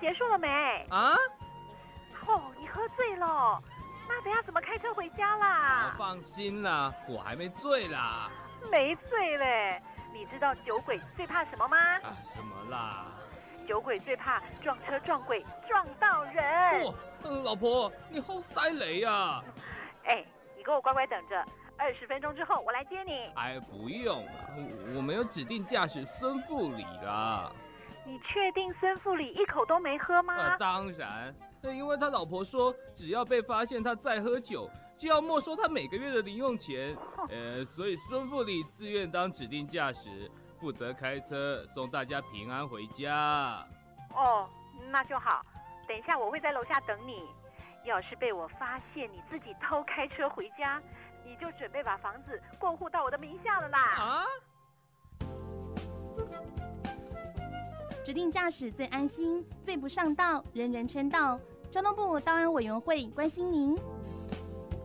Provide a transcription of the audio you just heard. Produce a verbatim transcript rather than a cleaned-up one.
结束了没？ 啊？ 哦，你喝醉了，那等下怎么开车回家啦？ 放心啦，我还没醉啦。 没醉嘞。你知道酒鬼最怕什么吗？ 啊，什么啦？ 酒鬼最怕撞车撞鬼撞到人。 哇、呃，老婆，你好塞雷啊！ 哎，你给我乖乖等着，二十分钟之后我来接你。 哎，不用了，我我没有指定驾驶孙富里啦。 你确定孙富里一口都没喝吗？ 呃，当然，因为他老婆说，只要被发现他再喝酒，就要没收他每个月的零用钱。呃，所以孙富里自愿当指定驾驶，负责开车送大家平安回家。 哦，那就好。等一下我会在楼下等你。要是被我发现你自己偷开车回家，你就准备把房子过户到我的名下了啦。 啊？ 指定驾驶最安心，最不上道，人人称道。交通部道安委员会关心您。